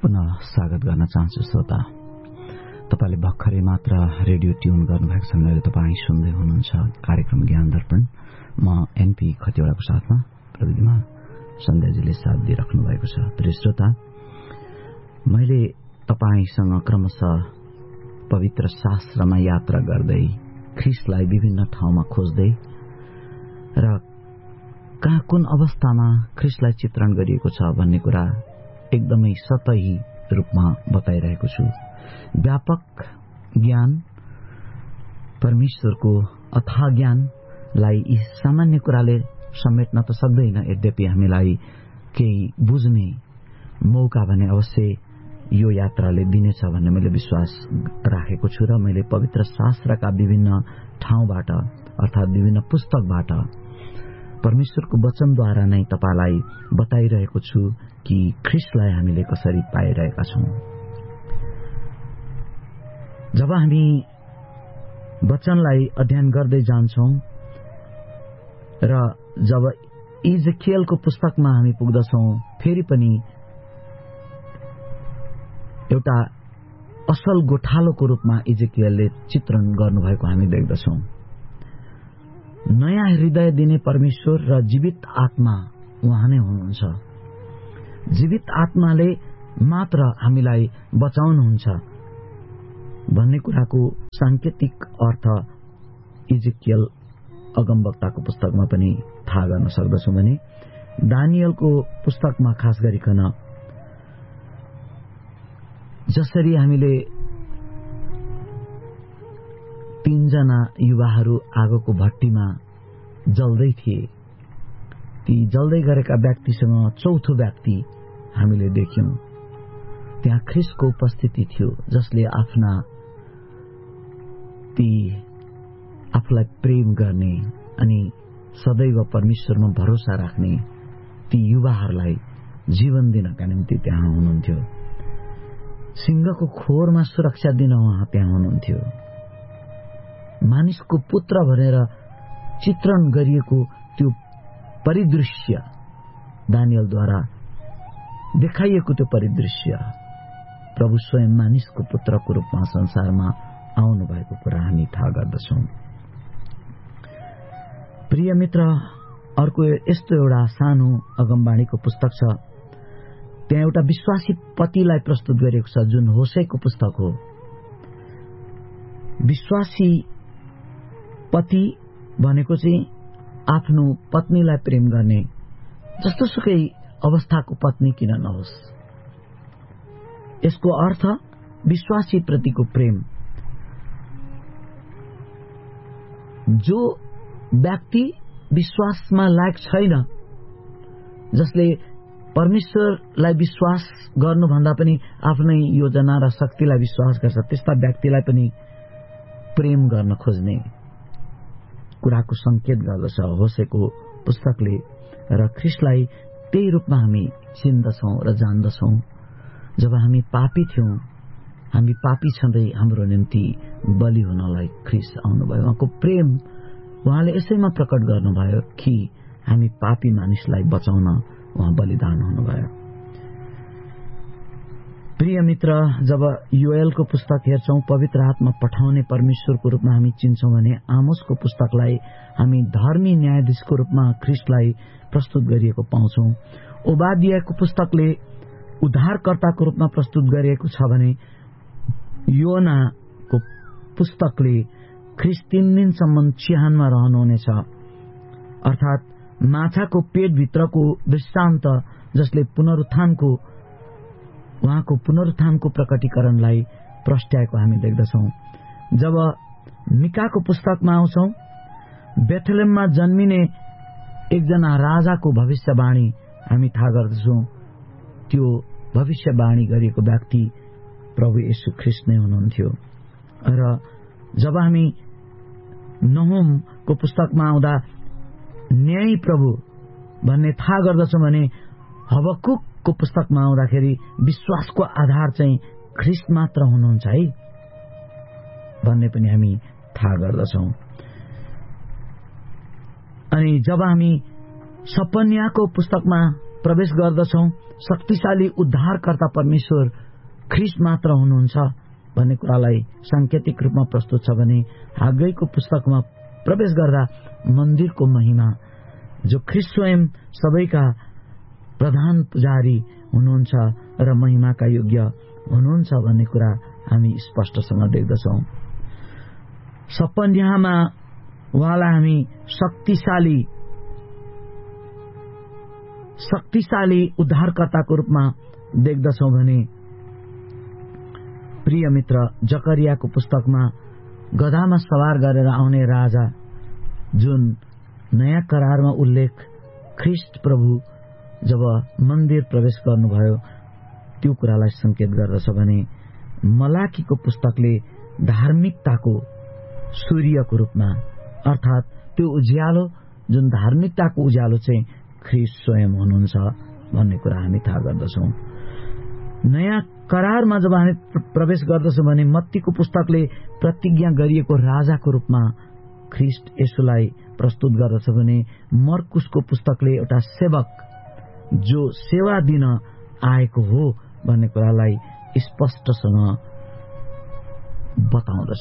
पुनः स्वागत गर्न चाहन्छु श्रोता। तपाईले भर्खरै मात्र रेडियो ट्युन गर्नुभएको छ भनेर तपाई सुन्दै हुनुहुन्छ कार्यक्रम ज्ञान दर्पण। म एनपी खतिवडाको साथमा प्रविधिमा सन्ध्याजीले साथ दिइराख्नु भएको छ। प्रिय श्रोता, मैले तपाईसँग क्रमशः पवित्र शास्त्रमा यात्रा गर्दै ख्रीष्टलाई विभिन्न ठाउँमा खोज्दै र कहाँ कुन अवस्थामा ख्रीष्टलाई चित्रण गरिएको छ भन्ने कुरा एकदमै सतही रूपमा बताइरहेको छु। व्यापक ज्ञान, परमेश्वरको अथाह ज्ञानलाई यी सामान्य कुराले समेट्न त सक्दैन। यद्यपि हामीलाई केही बुझ्ने मौका भने अवश्य यो यात्राले दिनेछ भन्ने मैले विश्वास राखेको छु र मैले पवित्र शास्त्रका विभिन्न ठाउँबाट अर्थात् विभिन्न पुस्तकबाट परमेश्वरको वचनद्वारा नै तपाईलाई बताइरहेको छु कि ख्रीष्टलाई हामीले कसरी पाइरहेका छौं। जब हामी वचनलाई अध्ययन गर्दै जान्छौं र जब इजकियलको पुस्तकमा हामी पुग्दछौं, फेरि पनि एउटा असल गोठालोको रूपमा इजकियलले चित्रण गर्नुभएको हामी देख्दछौं। नयाँ हृदय दिने परमेश्वर र जीवित आत्मा उहाँ नै हुनुहुन्छ। जीवित आत्माले मात्र हामीलाई बचाउनुहुन्छ भन्ने कुराको सांकेतिक अर्थ इजकियल अगमवक्ताको पुस्तकमा पनि थाहा गर्न सक्दछौं भने दानियलको पुस्तकमा खास गरिकन जसरी हामीले 3 जना युवाहरू आगोको भट्टीमा जल्दै थिए, ती जल्दै गरेका व्यक्तिसँग चौथो व्यक्ति हामीले देख्यौं। त्यहाँ ख्रीष्टको उपस्थिति थियो, जसले आफूलाई प्रेम गर्ने अनि सदैव परमेश्वरमा भरोसा राख्ने ती युवाहरूलाई जीवन दिनका निम्ति त्यहाँ हुनुहुन्थ्यो। सिंहको खोरमा सुरक्षा दिन उहाँ त्यहाँ हुनुहुन्थ्यो। मानिसको पुत्र भनेर चित्रण गरिएको त्यो परिदृश्य, दानियलद्वारा देखाइएको त्यो परिदृश्य प्रभु स्वयं मानिसको पुत्रको रूपमा संसारमा आउनु भएको कुरा हामी थाहा गर्दछौं। प्रिय मित्र, अर्को यस्तो एउटा सानो अगमबाणीको पुस्तक छ। त्यहाँ एउटा विश्वासी पतिलाई प्रस्तुत गरिएको छ, जुन होसेको पुस्तक हो। विश्वासी पति भनेको चाहिँ आफ्नो पत्नीलाई प्रेम गर्ने, जस्तोसुकै अवस्थाको पत्नी किन नहोस्। यसको अर्थ विश्वासी प्रतिको प्रेम। जो व्यक्ति विश्वासमा लायक छैन, जसले परमेश्वरलाई विश्वास गर्नुभन्दा पनि आफ्नै योजना र शक्तिलाई विश्वास गर्छ, त्यस्ता व्यक्तिलाई पनि प्रेम गर्न खोज्ने कुराको संकेत गर्दछ होसेको पुस्तकले। र ख्रीष्टलाई त्यही रूपमा हामी चिन्दछौं र जान्दछौं। जब हामी पापी थियौं, हामी पापी छँदै हाम्रो निम्ति बलि हुनलाई ख्रीष्ट आउनुभयो। उहाँको प्रेम उहाँले यसैमा प्रकट गर्नुभयो कि हामी पापी मानिसलाई बचाउन उहाँ बलिदान हुनुभयो। प्रिय मित्र, जब योएलको पुस्तक हेर्छौं, पवित्र आत्मा पठाउने परमेश्वरको रूपमा हामी चिन्छौं भने आमोसको पुस्तकलाई हामी धर्मी न्यायाधीशको रूपमा ख्रीष्टलाई प्रस्तुत गरिएको पाउँछौं। ओबादियाको पुस्तकले उद्धारकर्ताको रूपमा प्रस्तुत गरिएको छ भने योनाको पुस्तकले ख्रीष्ट 3 दिनसम्म चिहानमा रहनुहुनेछ, अर्थात् माछाको पेटभित्रको दृष्टान्त, जसले उहाँको पुनरुत्थानको प्रकटीकरणलाई प्रस्ट्याएको हामी देख्दछौं। जब मिकाको पुस्तकमा आउँछौं, बेथलेममा जन्मिने एकजना राजाको भविष्यवाणी हामी थाहा गर्दछौं। त्यो भविष्यवाणी गरिएको व्यक्ति प्रभु येशू ख्रीष्ट नै हुनुहुन्थ्यो। र जब हामी नहुमको पुस्तकमा आउँदा न्यायी प्रभु भन्ने थाहा गर्दछौं भने हबकुकको पुस्तकमा आउँदाखेरि विश्वासको आधार चाहिँ ख्रीष्ट मात्र हुनुहुन्छ है भन्ने पनि हामी थाहा गर्दछौं। अनि जब हामी सपन्याको पुस्तकमा प्रवेश गर्दछौं, शक्तिशाली उद्धारकर्ता परमेश्वर ख्रीष्ट मात्र हुनुहुन्छ भन्ने कुरालाई सांकेतिक रूपमा प्रस्तुत छ भने हागैको पुस्तकमा प्रवेश गर्दा मन्दिरको महिमा, जो ख्रीष्ट स्वयं सबैका प्रधान पुजारी हुनुहुन्छ र महिमाका योग्य हुनुहुन्छ भन्ने कुरा हामी स्पष्टसँग देख्दछौं। सपन्यामा उहाँलाई हामी शक्तिशाली उद्धारकर्ताको रूपमा देख्दछौं भने प्रिय मित्र, जकरियाको पुस्तकमा गधामा सवार गरेर आउने राजा, जुन नयाँ करारमा उल्लेख ख्रीष्ट प्रभु जब मन्दिर प्रवेश गर्नुभयो त्यो कुरालाई संकेत गर्दछ भने मलाकीको पुस्तकले धार्मिकताको सूर्यको रूपमा, अर्थात त्यो उज्यालो जुन धार्मिकताको उज्यालो चाहिँ ख्रीष्ट स्वयं हुनुहुन्छ भन्ने कुरा हामी थाहा गर्दछौं। नयाँ करारमा जब हामी प्रवेश गर्दछौं भने मत्तीको पुस्तकले प्रतिज्ञा गरिएको राजाको रूपमा ख्रीष्ट यसुलाई प्रस्तुत गर्दछ भने मर्कुसको पुस्तकले एउटा सेवक जो सेवा दिन आएको हो भन्ने कुरालाई स्पष्टसँग बताउँदछ।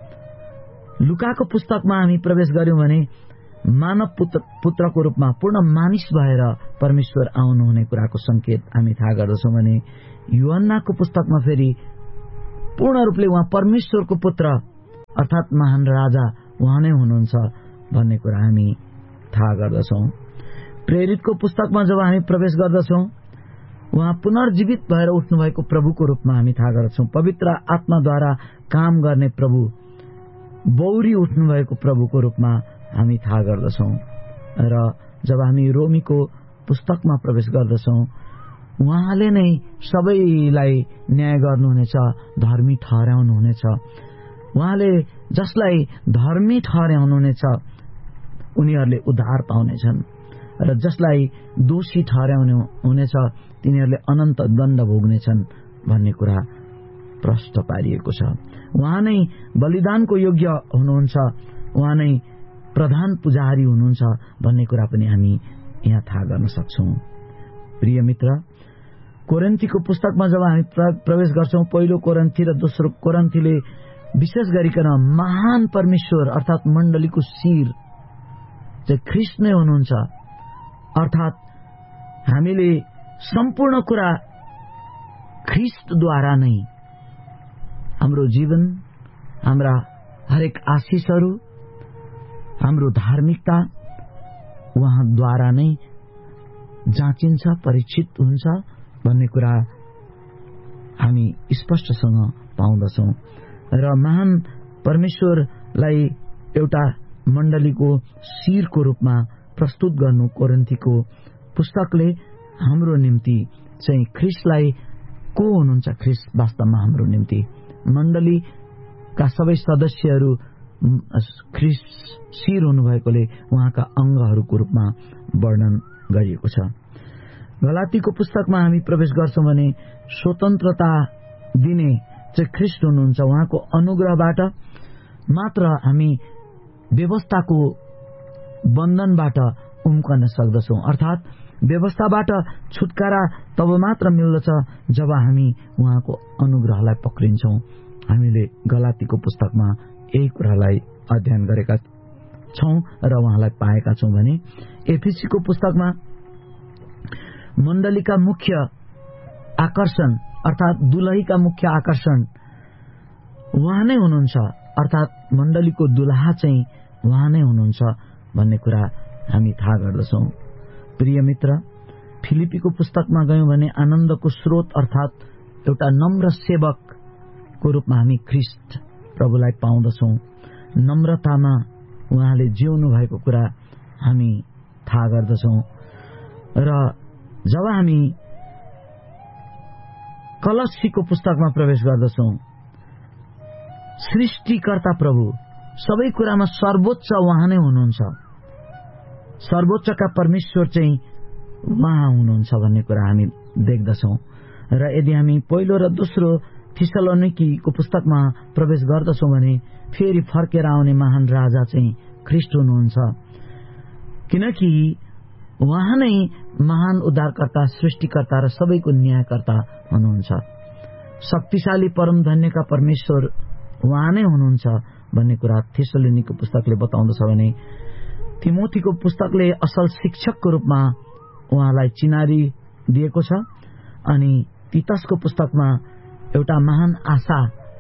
लुकाको पुस्तकमा हामी प्रवेश गर्यौं भने मानव पुत्रको रूपमा पूर्ण मानिस भएर परमेश्वर आउनुहुने कुराको संकेत हामी थाहा गर्दछौं भने यूहन्नाको पुस्तकमा फेरि पूर्ण रूपले उहाँ परमेश्वरको पुत्र अर्थात महान राजा उहाँ नै हुनुहुन्छ भन्ने कुरा हामी थाहा गर्दछौं। प्रेरितको पुस्तकमा जब हामी प्रवेश गर्दछौं उहाँ पुनर्जीवित भएर उठ्नुभएको प्रभुको रूपमा हामी थाहा गर्दछौं। पवित्र आत्माद्वारा काम गर्ने प्रभु, बौरी उठ्नुभएको प्रभुको रूपमा हामी थाहा गर्दछौं। र जब हामी रोमीको पुस्तकमा प्रवेश गर्दछौं उहाँले नै सबैलाई न्याय गर्नुहुनेछ, धर्मी ठहराउनुहुनेछ। उहाँले जसलाई धर्मी ठहराउनुहुनेछ उनीहरूले उद्धार पाउनेछन् र जसलाई दोषी ठहराउनु हुनेछ तिनीहरूले अनन्त दण्ड भोग्नेछन् भन्ने कुरा प्रष्ट पारिएको छ। उहाँ नै बलिदानको योग्य हुनुहुन्छ, उहाँ नै प्रधान पुजारी हुनुहुन्छ भन्ने कुरा पनि हामी यहाँ थाहा गर्न सक्छौं। प्रिय मित्र, कोरिन्थीको पुस्तकमा जब हामी प्रवेश गर्छौं, पहिलो कोरिन्थी र दोस्रो कोरिन्थीले विशेष गरिकन महान परमेश्वर अर्थात मण्डलीको शिर चाहिँ ख्रीष्ट नै हुनुहुन्छ, अर्थात हामीले सम्पूर्ण कुरा ख्रीष्टद्वारा नै हाम्रो जीवन, हाम्रा हरेक आशिषहरू, हाम्रो धार्मिकता उहाँद्वारा नै जाँचिन्छ, परीक्षित हुन्छ भन्ने कुरा हामी स्पष्टसँग पाउँदछौं। र महान परमेश्वरलाई एउटा मण्डलीको शिरको रूपमा प्रस्तुत गर्नु कोरिन्थीको पुस्तकले हाम्रो निम्ति चाहिँ ख्रीष्टलाई को हुनुहुन्छ, ख्रीष्ट वास्तवमा हाम्रो निम्ति मण्डलीका सबै सदस्यहरू ख्रीष्ट शिर हुनुभएकोले उहाँका अंगहरूको रूपमा वर्णन गरिएको छ। गलातीको पुस्तकमा हामी प्रवेश गर्छौं भने स्वतन्त्रता दिने चाहिँ ख्रीष्ट हुनुहुन्छ। उहाँको अनुग्रहबाट मात्र हामी व्यवस्थाको बन्धनबाट उम्कन सक्दछौं, अर्थात व्यवस्थाबाट छुटकारा तब मात्र मिल्दछ जब हामी उहाँको अनुग्रहलाई पक्रिन्छौं। हामीले गलातीको पुस्तकमा यही कुरालाई अध्ययन गरेका छौं र उहाँलाई पाएका छौं भने एफिसीको पुस्तकमा मण्डलीका मुख्य आकर्षण अर्थात दुलहीका मुख्य आकर्षण उहाँ नै हुनुहुन्छ, अर्थात मण्डलीको दुलहा चाहिँ उहाँ नै हुनुहुन्छ भन्ने कुरा हामी थाहा गर्दछौं। प्रिय मित्र, फिलिपीको पुस्तकमा गयौं भने आनन्दको स्रोत अर्थात एउटा नम्र सेवकको रूपमा हामी ख्रीष्ट प्रभुलाई पाउँदछौं। नम्रतामा उहाँले जिउनु भएको कुरा हामी थाहा गर्दछौं। र जब हामी कलस्सीको पुस्तकमा प्रवेश गर्दछौं, सृष्टिकर्ता प्रभु सबै कुरामा सर्वोच्च उहाँ नै हुनुहुन्छ, सर्वोच्चका परमेश्वर चाहिँ उहाँ हुनुहुन्छ भन्ने कुरा हामी देख्दछौं। र यदि हामी पहिलो र दोस्रो थिस्सलुनिकीको पुस्तकमा प्रवेश गर्दछौं भने फेरि फर्केर आउने महान राजा चाहिँ ख्रीष्ट हुनुहुन्छ, किनकि उहाँ नै महान उद्धारकर्ता, सृष्टिकर्ता र सबैको न्यायकर्ता हुनुहुन्छ। शक्तिशाली परम धन्यका परमेश्वर उहाँ नै हुनुहुन्छ भन्ने कुरा थेसलोनिको पुस्तकले बताउँदछ भने तिमोथीको पुस्तकले असल शिक्षकको रूपमा उहाँलाई चिनारी दिएको छ। अनि तीतसको पुस्तकमा एउटा महान आशा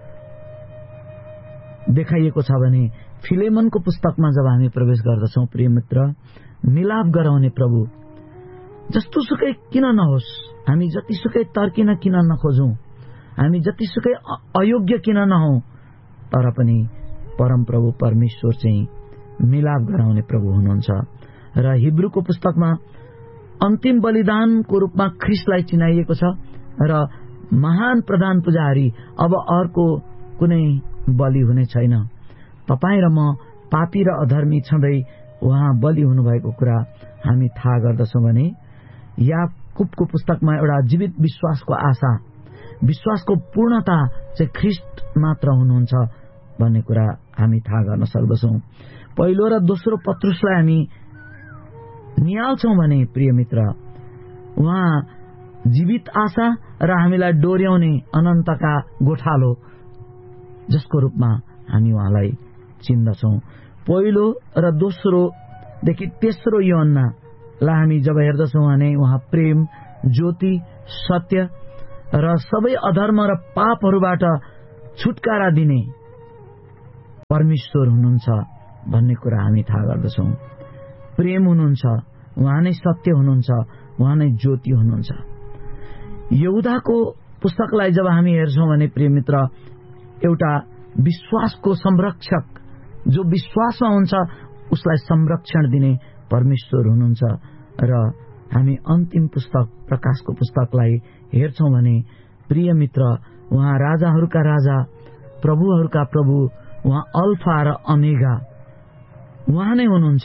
देखाइएको छ भने फिलेमनको पुस्तकमा जब हामी प्रवेश गर्दछौं, प्रिय मित्र, मिलाप गराउने प्रभु जस्तोसुकै किन नहोस्, हामी जतिसुकै तर्किन किन नखोजौं, हामी जतिसुकै अयोग्य किन नहौं, तर पनि परम प्रभु परमेश्वर चाहिँ मिलाप गराउने प्रभु हुनुहुन्छ। र हिब्रूको पुस्तकमा अन्तिम बलिदानको रूपमा ख्रीष्टलाई चिनाइएको छ र महान प्रधान पुजारी अब अर्को कुनै बलि हुने छैन। तपाई र म पापी र अधर्मी छँदै उहाँ बलि हुनुभएको कुरा हामी थाहा गर्दछौं भने याकुबको पुस्तकमा एउटा जीवित विश्वासको आशा, विश्वासको पूर्णता चाहिँ ख्रीष्ट मात्र हुनुहुन्छ भन्ने कुरा हामी थाहा गर्न सक्दछौं। पहिलो र दोस्रो पत्रुसलाई हामी निहाल्छौं भने प्रिय मित्र, उहाँ जीवित आशा र हामीलाई डोर्याउने अनन्तका गोठालो जसको रूपमा हामी उहाँलाई चिन्दछौं। पहिलो र दोस्रोदेखि तेस्रो यूहन्नालाई हामी जब हेर्दछौं भने उहाँ प्रेम, ज्योति, सत्य र सबै अधर्म र पापहरूबाट छुटकारा दिने परमेश्वर हुनुहुन्छ भन्ने कुरा हामी थाहा गर्दछौं। प्रेम हुनुहुन्छ, उहाँ नै सत्य हुनुहुन्छ, उहाँ नै ज्योति हुनुहुन्छ। यहुदाको पुस्तकलाई जब हामी हेर्छौं भने प्रिय मित्र, एउटा विश्वासको संरक्षक, जो विश्वासमा हुन्छ उसलाई संरक्षण दिने परमेश्वर हुनुहुन्छ। र हामी अन्तिम पुस्तक प्रकाशको पुस्तकलाई हेर्छौं भने प्रिय मित्र, उहाँ राजाहरूका राजा, प्रभुहरूका प्रभु, उहाँ अल्फा र ओमेगा उहाँ नै हुनुहुन्छ।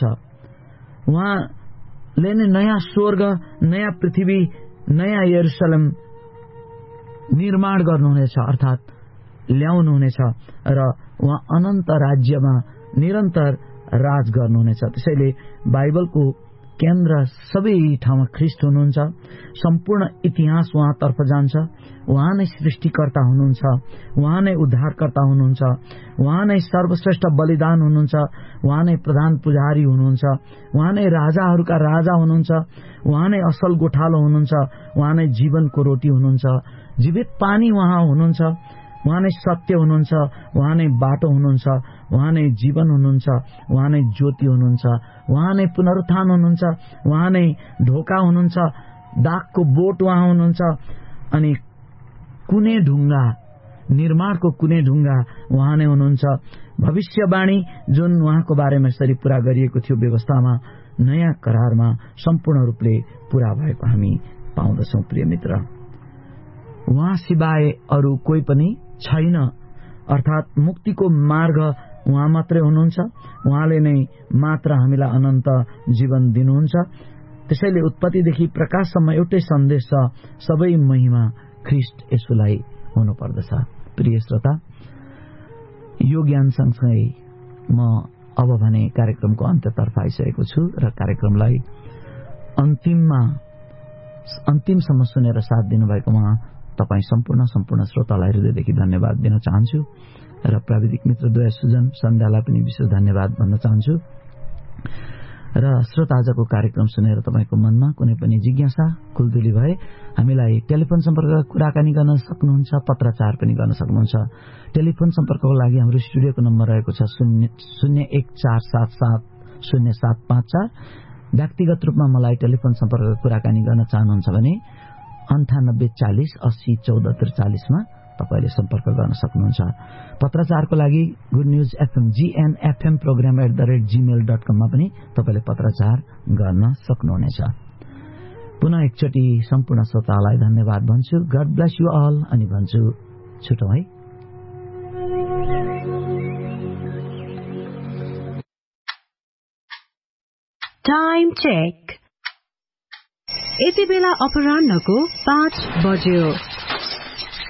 उहाँले नै नयाँ स्वर्ग, नयाँ पृथ्वी, नयाँ यरुशलेम निर्माण गर्नुहुनेछ, अर्थात ल्याउनुहुनेछ र उहाँ अनन्त राज्यमा निरन्तर राज गर्नुहुनेछ। त्यसैले बाइबलको केन्द्र सबै ठाउँमा ख्रीष्ट हुनुहुन्छ। सम्पूर्ण इतिहास उहाँतर्फ जान्छ। उहाँ नै सृष्टिकर्ता हुनुहुन्छ, उहाँ नै उद्धारकर्ता हुनुहुन्छ, उहाँ नै सर्वश्रेष्ठ बलिदान हुनुहुन्छ, उहाँ नै प्रधान पुजारी हुनुहुन्छ, उहाँ नै राजाहरूका राजा हुनुहुन्छ, उहाँ नै असल गोठालो हुनुहुन्छ, उहाँ नै जीवनको रोटी हुनुहुन्छ, जीवित पानी उहाँ हुनुहुन्छ, उहाँ नै सत्य हुनुहुन्छ, उहाँ नै बाटो हुनुहुन्छ, उहाँ नै जीवन हुनुहुन्छ, उहाँ नै ज्योति हुनुहुन्छ, उहाँ नै पुनरुत्थान हुनुहुन्छ, उहाँ नै ढोका हुनुहुन्छ, दागको बोट उहाँ हुनुहुन्छ, अनि कुनै ढुङ्गा, निर्माणको कुनै ढुङ्गा उहाँ नै हुनुहुन्छ। भविष्यवाणी जुन उहाँको बारेमा यसरी पूरा गरिएको थियो व्यवस्थामा, नयाँ करारमा सम्पूर्ण रूपले पूरा भएको हामी पाउँदछौं। प्रिय मित्र, उहाँ सिवाय अरू कोही पनि छैन, अर्थात मुक्तिको मार्ग उहाँ मात्रै हुनुहुन्छ। उहाँले नै मात्र हामीलाई अनन्त जीवन दिनुहुन्छ। त्यसैले उत्पत्तिदेखि प्रकाशसम्म एउटै सन्देश छ, सबै महिमा ख्रीष्ट येशूलाई हुनुपर्दछ। प्रिय श्रोता, यो ज्ञान सँगसँगै म अब भने कार्यक्रमको अन्त्यतर्फ आइसकेको छु र कार्यक्रमलाई अन्तिमसम्म सुनेर साथ दिनुभएकोमा तपाईँ सम्पूर्ण श्रोतालाई हृदयदेखि धन्यवाद दिन चाहन्छु र प्राविधिक मित्र द्वय सुजन सन्ध्यालाई पनि विशेष धन्यवाद भन्न चाहन्छु। र श्रोता, आजको कार्यक्रम सुनेर तपाईको मनमा कुनै पनि जिज्ञासा, कुलदुली भए हामीलाई टेलिफोन सम्पर्क कुराकानी गर्न सक्नुहुन्छ, पत्राचार पनि गर्न सक्नुहुन्छ। टेलिफोन सम्पर्कको लागि हाम्रो स्टुडियोको नम्बर रहेको छ 0147700754। व्यक्तिगत रूपमा मलाई टेलिफोन सम्पर्क कुराकानी गर्न चाहनुहुन्छ भने 9840801443 मा तपाईले सम्पर्क गर्न सक्नुहुन्छ। पत्राचारको लागि good news FM GNFM program@gmail.com मा पनि तपाईले पत्राचार गर्न सक्नुहुनेछ। पुनः एकचोटि सम्पूर्ण श्रोतालाई धन्यवाद भन्छु। गॉड ब्लेस यू अल अनि भन्छु छुटौं है। Time check. यति बेला अपराह्नको 5 बज्यो।